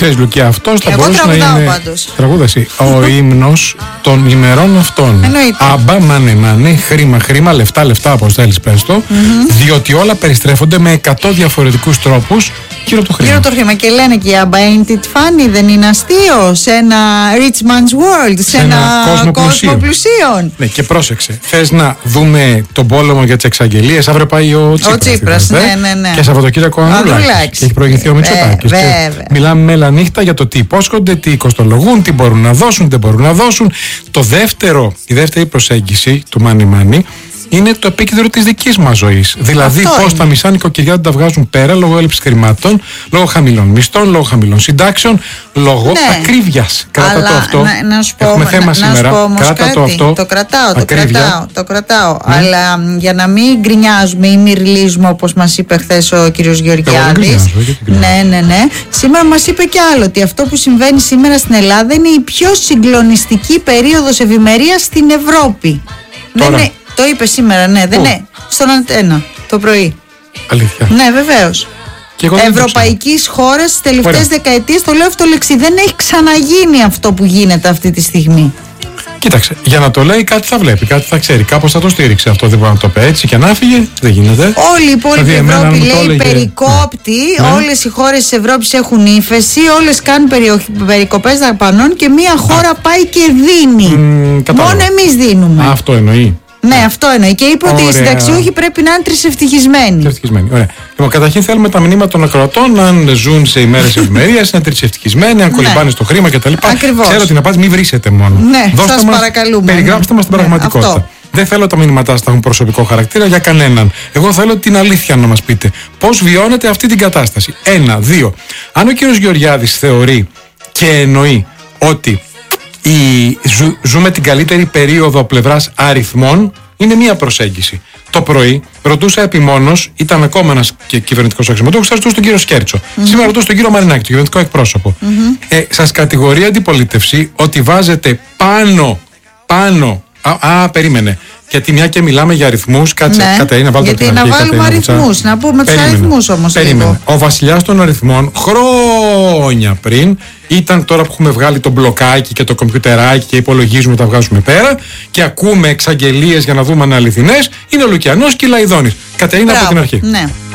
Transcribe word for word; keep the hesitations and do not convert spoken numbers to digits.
Ξέρεις, Λουκία, αυτός θα Εγώ μπορούσε να είναι. Πάντως. Τραγούδαση. Ο ύμνος των ημερών αυτών. Εννοείται. Άμπα, μάνε, μάνε, χρήμα, χρήμα, λεφτά, λεφτά, όπως θέλεις, πες το. Mm-hmm. Διότι όλα περιστρέφονται με εκατό διαφορετικούς τρόπους γύρω από το χρήμα. Γύρω από το χρήμα. Και λένε και η Άμπα, ain't it funny, δεν είναι αστείο, σε ένα rich man's world, σε, σε ένα, ένα κόσμο, κόσμο πλουσίων. Ναι, και πρόσεξε. Θες να δούμε τον πόλεμο για τις εξαγγελίες? Αύριο πάει ο Τσίπρας. Ο Τσίπρας, ναι, ναι, ναι. Και Σαββατοκύριακο Ανδρουλάκης. Και έχει προηγηθεί ο Μητσοτάκης. Μιλάμε μέλα νύχτα για το τι υπόσχονται, τι κοστολογούν, τι μπορούν να δώσουν, τι μπορούν να δώσουν. Το δεύτερο, η δεύτερη προσέγγιση του Money Money είναι το επίκεντρο της δικής μας ζωής. Δηλαδή, πώς τα μισά νοικοκυριά τα βγάζουν πέρα λόγω έλλειψης χρημάτων, λόγω χαμηλών μισθών, λόγω χαμηλών συντάξεων, λόγω ναι. ακρίβειας. Κράτα Αλλά, το αυτό. Να, να σου πω, Έχουμε θέμα να, σήμερα. Να σου πω όμως Κράτα κάτι. το αυτό. Το κρατάω, το ακρίβεια. κρατάω. Το κρατάω. Ναι. Αλλά για να μην γκρινιάζουμε ή μυρλίζουμε, όπως μας είπε χθες ο κύριος Γεωργιάδης. Ναι, ναι, ναι. Σήμερα μας είπε κι άλλο ότι αυτό που συμβαίνει σήμερα στην Ελλάδα είναι η πιο συγκλονιστική περίοδος ευημερίας στην Ευρώπη. Τώρα. Δεν είναι, το είπε σήμερα, ναι, δεν είναι. Στον Αντένα το πρωί. Αλήθεια. Ναι, βεβαίως. Ευρωπαϊκής χώρας στις τελευταίες δεκαετίες, το λέω αυτό λεξί, δεν έχει ξαναγίνει αυτό που γίνεται αυτή τη στιγμή. Κοίταξε, για να το λέει κάτι θα βλέπει, κάτι θα ξέρει, κάπως θα το στήριξει αυτό, δεν μπορεί να το πει έτσι και να φύγει, δεν γίνεται. Όλη η υπόλοιπη δηλαδή, Ευρώπη λέει έλεγε... περικόπτη, ναι. Όλες οι χώρες της Ευρώπης έχουν ύφεση, όλες κάνουν περι... περικοπές δαπανών και μία χώρα Α. πάει και δίνει. Mm, Μόνο εμείς δίνουμε. Α, αυτό εννοεί. Ναι, yeah. αυτό εννοεί. Και είπε ότι οι συνταξιούχοι πρέπει να είναι τρισευτυχισμένοι. Τρισευτυχισμένοι, ωραία. Λοιπόν, καταρχήν θέλουμε τα μηνύματα των ακροατών, αν ζουν σε ημέρες ευημερίας, είναι τρισευτυχισμένοι, αν κολυμπάνε στο χρήμα κτλ. Ακριβώς. Ξέρω την απάντηση, μην βρίσετε μόνο. Ναι, σας παρακαλούμε. Περιγράψτε μας την πραγματικότητα. Αυτό. Δεν θέλω τα μηνύματά σας να έχουν προσωπικό χαρακτήρα για κανέναν. Εγώ θέλω την αλήθεια να μας πείτε. Πώς βιώνετε αυτή την κατάσταση? Ένα, δύο. Αν ο κύριος Γεωργιάδης θεωρεί και εννοεί ότι η, ζου, ζούμε την καλύτερη περίοδο πλευράς αριθμών, είναι μία προσέγγιση. Το πρωί ρωτούσα επιμόνως, ήταν ακόμα ένας κυβερνητικός αξιωματούχος, σας ρωτούσα τον κύριο Σκέρτσο. Mm-hmm. Σήμερα ρωτούσα τον κύριο Μαρινάκη, τον κυβερνητικό εκπρόσωπο. Mm-hmm. Ε, σας κατηγορεί η αντιπολίτευση ότι βάζετε πάνω, πάνω. Α, α περίμενε. Γιατί μια και μιλάμε για αριθμούς, κάτσε, ναι. Κατερίνα, βάλτε Γιατί να βάλουμε αριθμούς, να πούμε τους αριθμούς όμως. Περίμενε. Λίγο. Ο βασιλιάς των αριθμών χρόνια πριν ήταν, τώρα που έχουμε βγάλει το μπλοκάκι και το κομπιουτεράκι και υπολογίζουμε, τα βγάζουμε πέρα και ακούμε εξαγγελίες για να δούμε αν είναι αληθινές, είναι ο Λουκιανός και η Λαϊδόνης. Κατερίνα, από την αρχή. Ναι.